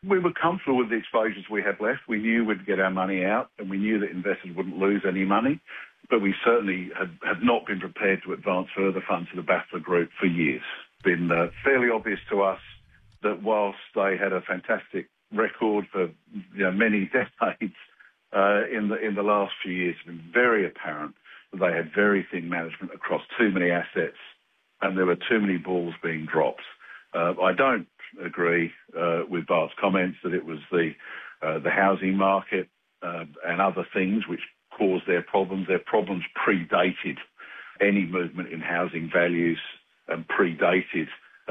We were comfortable with the exposures we had left. We knew we'd get our money out, and we knew that investors wouldn't lose any money. But we certainly had not been prepared to advance further funds to the BATLA Group for years. It's been fairly obvious to us that whilst they had a fantastic record for many decades, in the last few years, it's been very apparent that they had very thin management across too many assets, and there were too many balls being dropped. I don't agree with Bart's comments that it was the housing market and other things which caused their problems. Their problems predated any movement in housing values and predated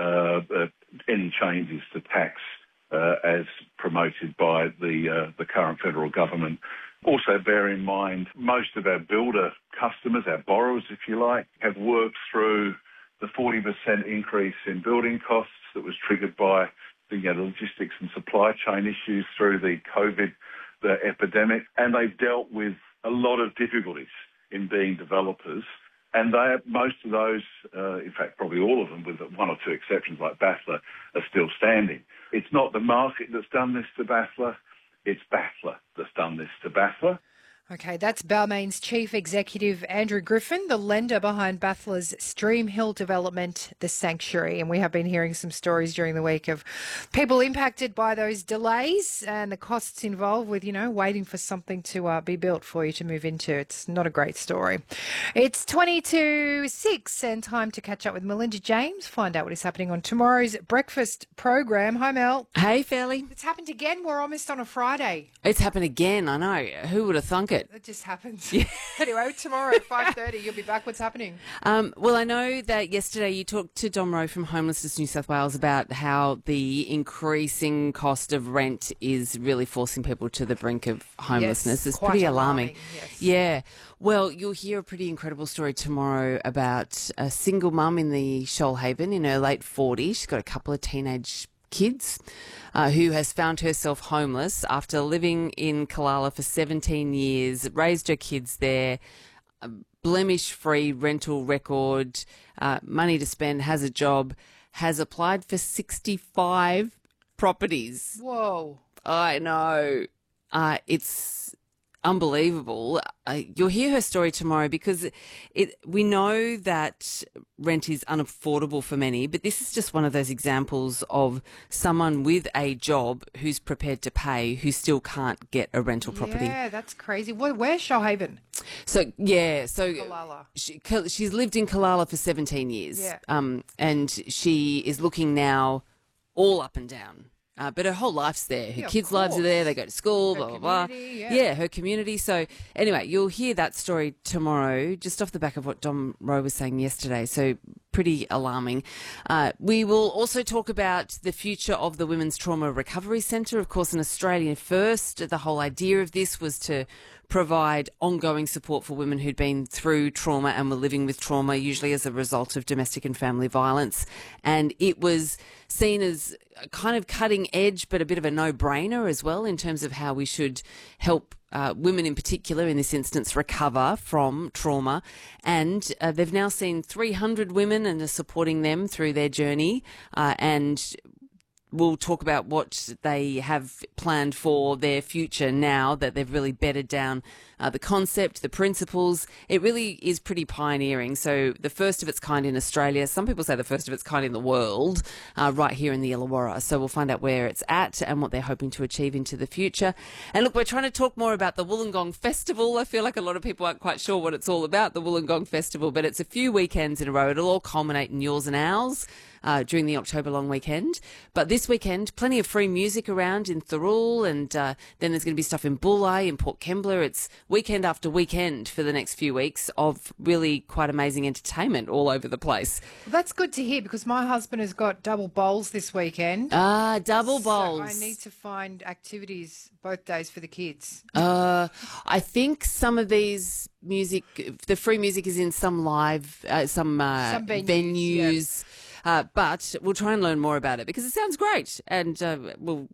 any changes to tax as promoted by the current federal government. Also bear in mind, most of our builder customers, our borrowers if you like, have worked through the 40% increase in building costs that was triggered by the logistics and supply chain issues through the COVID epidemic, and they've dealt with a lot of difficulties in being developers. And most of those, in fact, probably all of them, with one or two exceptions like BATLA, are still standing. It's not the market that's done this to BATLA, it's BATLA that's done this to BATLA. Okay, that's Balmain's Chief Executive Andrew Griffin, the lender behind BATLA's Stream Hill development, The Sanctuary. And we have been hearing some stories during the week of people impacted by those delays and the costs involved with, waiting for something to be built for you to move into. It's not a great story. It's 20 to 6 and time to catch up with Melinda James, find out what is happening on tomorrow's breakfast program. Hi, Mel. Hey, Fairly. It's happened again. We're almost on a Friday. It's happened again, I know. Who would have thunk it? It just happens. Yeah. Anyway, tomorrow at 5:30, you'll be back. What's happening? Well, I know that yesterday you talked to Dom Rowe from Homelessness New South Wales about how the increasing cost of rent is really forcing people to the brink of homelessness. Yes, it's pretty alarming. Yes. Yeah. Well, you'll hear a pretty incredible story tomorrow about a single mum in the Shoalhaven in her late 40s. She's got a couple of teenage kids who has found herself homeless after living in Killala for 17 years, raised her kids there, blemish-free rental record, money to spend, has a job, has applied for 65 properties. Whoa. I know. It's unbelievable. You'll hear her story tomorrow because we know that rent is unaffordable for many, but this is just one of those examples of someone with a job who's prepared to pay who still can't get a rental property. Yeah, that's crazy. Where's Shoalhaven? Killala. She's lived in Killala for 17 years. Yeah. And she is looking now all up and down. But her whole life's there. Her kids' lives are there. They go to school, blah, blah, blah. Yeah, her community. So anyway, you'll hear that story tomorrow, just off the back of what Dom Rowe was saying yesterday. So pretty alarming. We will also talk about the future of the Women's Trauma Recovery Centre. Of course, an Australian first. The whole idea of this was to provide ongoing support for women who'd been through trauma and were living with trauma, usually as a result of domestic and family violence. And it was seen as kind of cutting edge, but a bit of a no-brainer as well in terms of how we should help women in particular, in this instance, recover from trauma. And they've now seen 300 women and are supporting them through their journey. And we'll talk about what they have planned for their future now that they've really bedded down the concept, the principles. It really is pretty pioneering. So the first of its kind in Australia. Some people say the first of its kind in the world, right here in the Illawarra. So we'll find out where it's at and what they're hoping to achieve into the future. And look, we're trying to talk more about the Wollongong Festival. I feel like a lot of people aren't quite sure what it's all about, the Wollongong Festival, but it's a few weekends in a row. It'll all culminate in yours and ours during the October long weekend. But this weekend, plenty of free music around in Thirroul, and then there's going to be stuff in Bulli, in Port Kembla. It's weekend after weekend for the next few weeks of really quite amazing entertainment all over the place. Well, that's good to hear because my husband has got double bowls this weekend. Double bowls. So I need to find activities both days for the kids. I think some of these music, the free music is in some live, some venues. Yep. But we'll try and learn more about it because it sounds great, and we'll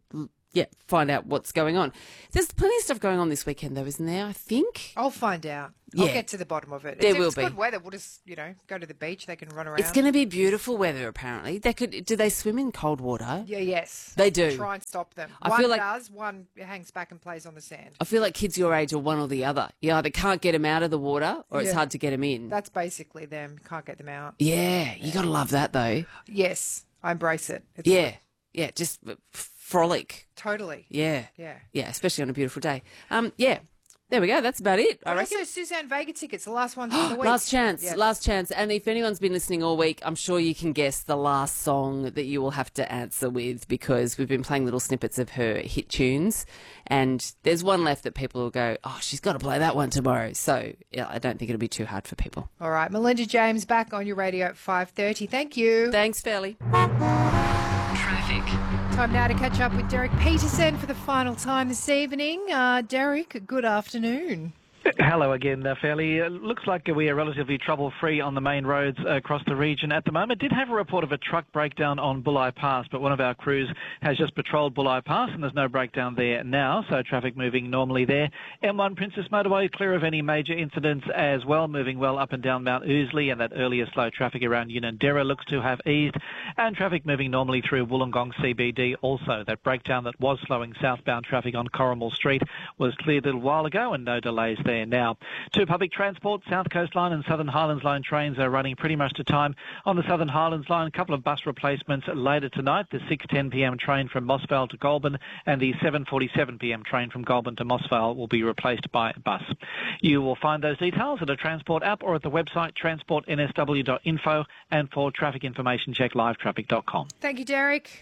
find out what's going on. There's plenty of stuff going on this weekend, though, isn't there? I think. I'll find out. Yeah. I'll get to the bottom of it. There will it's be. good weather. We'll just, go to the beach. They can run around. It's going to be beautiful weather, apparently. Do they swim in cold water? Yeah, yes. They do. Try and stop them. I One feel like- does, one hangs back and plays on the sand. I feel like kids your age are one or the other. You either can't get them out of the water or it's Yeah. hard to get them in. That's basically them. Can't get them out. Yeah, you got to love that, though. Yes, I embrace it. It's Yeah, just frolic. Totally. Yeah, Yeah. especially on a beautiful day. There we go. That's about it, I reckon. Also, Suzanne Vega tickets, the last ones of the week. Last chance, Yeah. last chance. And if anyone's been listening all week, I'm sure you can guess the last song that you will have to answer with, because we've been playing little snippets of her hit tunes. And there's one left that people will go, oh, she's got to play that one tomorrow. So yeah, I don't think it'll be too hard for people. All right, Melinda James back on your radio at 5:30. Thank you. Thanks, Fairly. Traffic. Time now to catch up with Derek Peterson for the final time this evening. Derek, good afternoon. Hello again, Fairly. Looks like we are relatively trouble-free on the main roads across the region at the moment. Did have a report of a truck breakdown on Bulli Pass, but one of our crews has just patrolled Bulli Pass and there's no breakdown there now, so traffic moving normally there. M1 Princess Motorway clear of any major incidents as well, moving well up and down Mount Ousley, and that earlier slow traffic around Unanderra looks to have eased, and traffic moving normally through Wollongong CBD also. That breakdown that was slowing southbound traffic on Corrimal Street was cleared a little while ago and no delays there now. Two public transport, South Coast Line and Southern Highlands Line trains are running pretty much to time. On the Southern Highlands Line, a couple of bus replacements later tonight. The 6:10pm train from Mossvale to Goulburn and the 7:47pm train from Goulburn to Mossvale will be replaced by bus. You will find those details at a Transport app or at the website transportnsw.info, and for traffic information check livetraffic.com. Thank you, Derek.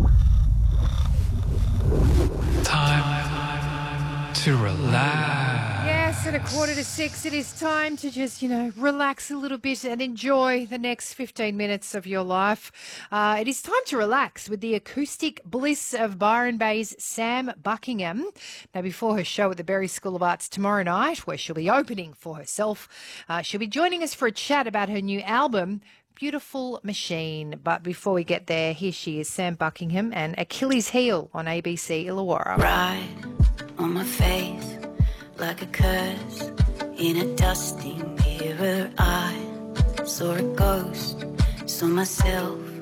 Time to relax. Yes, at 5:45, it is time to just, relax a little bit and enjoy the next 15 minutes of your life. It is time to relax with the acoustic bliss of Byron Bay's Sam Buckingham. Now, before her show at the Berry School of Arts tomorrow night, where she'll be opening for herself, she'll be joining us for a chat about her new album, Beautiful Machine. But before we get there, here she is, Sam Buckingham and Achilles Heel on ABC Illawarra. Right on my face, like a curse in a dusty mirror. I saw a ghost, saw myself